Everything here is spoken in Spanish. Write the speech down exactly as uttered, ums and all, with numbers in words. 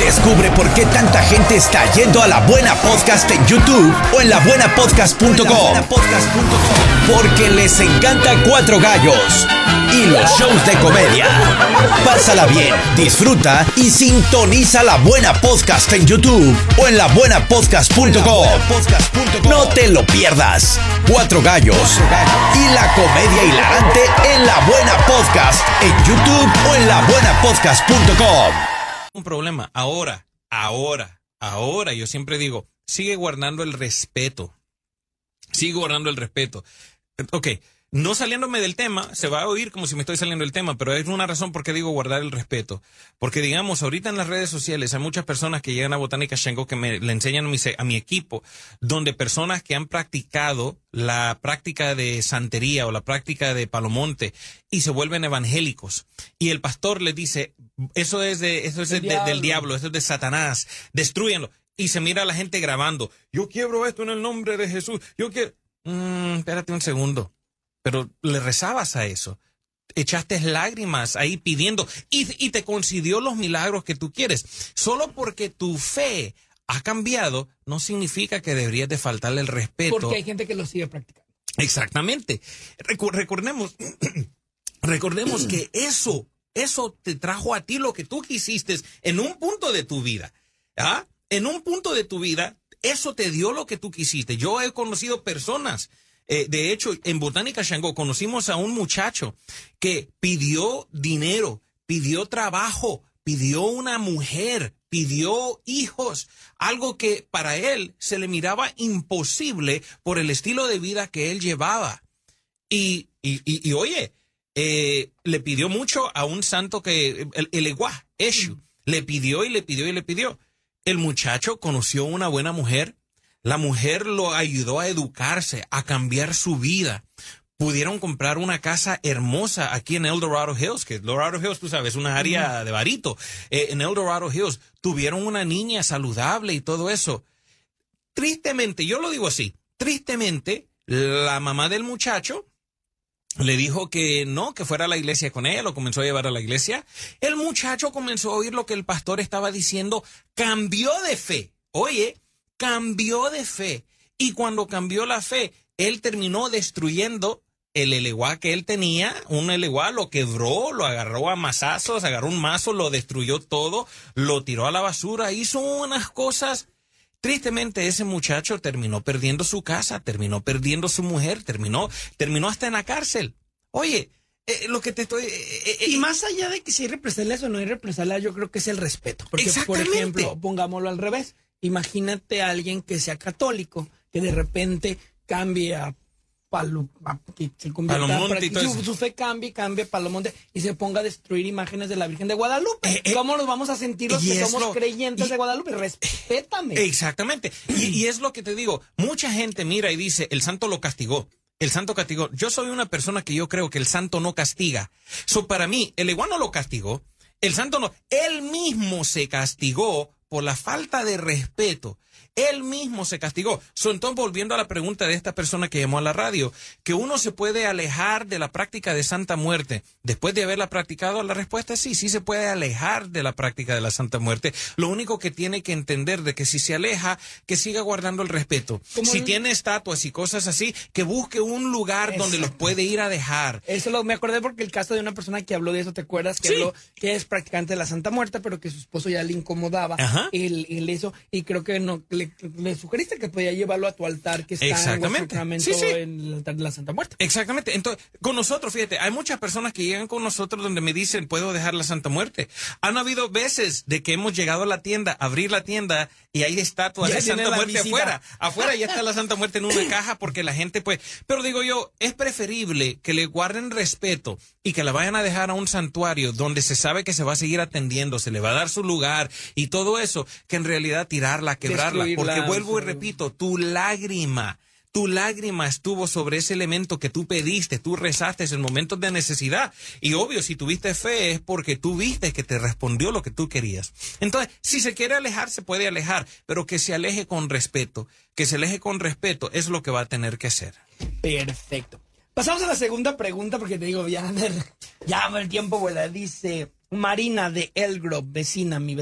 Descubre por qué tanta gente está yendo a La Buena Podcast en YouTube o en la buena podcast punto com. Porque les encanta Cuatro Gallos y los shows de comedia. Pásala bien, disfruta y sintoniza La Buena Podcast en YouTube o en la buena podcast punto com. No te lo pierdas. Cuatro Gallos y la comedia hilarante en La Buena Podcast en YouTube o en la buena podcast punto com. Un problema. Ahora, ahora, ahora, yo siempre digo, sigue guardando el respeto. Sigue guardando el respeto. Ok, no saliéndome del tema, se va a oír como si me estoy saliendo del tema, pero es una razón por qué digo guardar el respeto. Porque, digamos, ahorita en las redes sociales hay muchas personas que llegan a Botánica Shango que me le enseñan a mi, a mi equipo, donde personas que han practicado la práctica de santería o la práctica de palomonte y se vuelven evangélicos. Y el pastor les dice, eso es, de, eso es de, de, del diablo, eso es de Satanás, destrúyanlo. Y se mira a la gente grabando, yo quiebro esto en el nombre de Jesús, yo quiero... Mm, espérate un segundo. Pero le rezabas a eso. Echaste lágrimas ahí pidiendo y, y te concedió los milagros que tú quieres. Solo porque tu fe ha cambiado no significa que deberías de faltarle el respeto. Porque hay gente que lo sigue practicando. Exactamente. Recu- recordemos, recordemos que eso, eso te trajo a ti lo que tú quisiste en un punto de tu vida. ¿Ah? En un punto de tu vida, eso te dio lo que tú quisiste. Yo he conocido personas. Eh, de hecho, en Botánica Shango conocimos a un muchacho que pidió dinero, pidió trabajo, pidió una mujer, pidió hijos, algo que para él se le miraba imposible por el estilo de vida que él llevaba. Y, y, y, y oye, eh, le pidió mucho a un santo que, el, el Eguá, Eshu, le pidió y le pidió y le pidió. El muchacho conoció una buena mujer. La mujer lo ayudó a educarse, a cambiar su vida. Pudieron comprar una casa hermosa aquí en El Dorado Hills, que El Dorado Hills, tú sabes, una área mm. de barito. Eh, en El Dorado Hills tuvieron una niña saludable y todo eso. Tristemente, yo lo digo así, tristemente, la mamá del muchacho le dijo que no, que fuera a la iglesia con él, lo comenzó a llevar a la iglesia. El muchacho comenzó a oír lo que el pastor estaba diciendo, cambió de fe. Oye, cambió de fe. Y cuando cambió la fe, él terminó destruyendo el eleguá que él tenía. Un eleguá lo quebró, lo agarró a mazazos, agarró un mazo, lo destruyó todo, lo tiró a la basura, hizo unas cosas. Tristemente, ese muchacho terminó perdiendo su casa, terminó perdiendo su mujer, terminó, terminó hasta en la cárcel. Oye, eh, lo que te estoy... Eh, eh, y más allá de que si hay represalias o no hay represalias, yo creo que es el respeto. Porque, por ejemplo, pongámoslo al revés. Imagínate a alguien que sea católico, que de repente cambie a Palo, a, que se convierta, Palomonte, para, su, su fe cambie, cambie Palomonte y se ponga a destruir imágenes de la Virgen de Guadalupe. Eh, eh, ¿Cómo nos vamos a sentir los que somos lo, creyentes y, de Guadalupe? Respétame. Exactamente. Y, y es lo que te digo. Mucha gente mira y dice, el santo lo castigó. El santo castigó. Yo soy una persona que yo creo que el santo no castiga. So, para mí, el Eguá no lo castigó. El santo no. Él mismo se castigó por la falta de respeto. Él mismo se castigó. So, entonces, volviendo a la pregunta de esta persona que llamó a la radio, que uno se puede alejar de la práctica de Santa Muerte después de haberla practicado, la respuesta es sí, sí se puede alejar de la práctica de la Santa Muerte. Lo único que tiene que entender de que si se aleja, que siga guardando el respeto. Si el... tiene estatuas y cosas así, que busque un lugar Exacto. donde los puede ir a dejar. Eso lo, me acordé porque el caso de una persona que habló de eso, ¿te acuerdas? Que sí. habló que es practicante de la Santa Muerte, pero que su esposo ya le incomodaba el, el eso, y creo que no le, le sugeriste que podía llevarlo a tu altar que está Exactamente. en sí, sí. en el altar de la Santa Muerte. Exactamente. Entonces, con nosotros, fíjate, hay muchas personas que llegan con nosotros donde me dicen, ¿puedo dejar la Santa Muerte? Han habido veces de que hemos llegado a la tienda, abrir la tienda y hay estatuas ya de Santa Muerte visita. afuera. Afuera ya está la Santa Muerte en una caja porque la gente pues... Pero digo yo, es preferible que le guarden respeto y que la vayan a dejar a un santuario donde se sabe que se va a seguir atendiendo, se le va a dar su lugar y todo eso, que en realidad tirarla, quebrarla. Porque vuelvo y repito, tu lágrima, tu lágrima estuvo sobre ese elemento que tú pediste, tú rezaste en momentos de necesidad. Y obvio, si tuviste fe es porque tú viste que te respondió lo que tú querías. Entonces, si se quiere alejar, se puede alejar, pero que se aleje con respeto. Que se aleje con respeto es lo que va a tener que hacer. Perfecto. Pasamos a la segunda pregunta porque te digo, ya, ya el tiempo vuela. Dice Marina de Elgrove, vecina, mi vecina.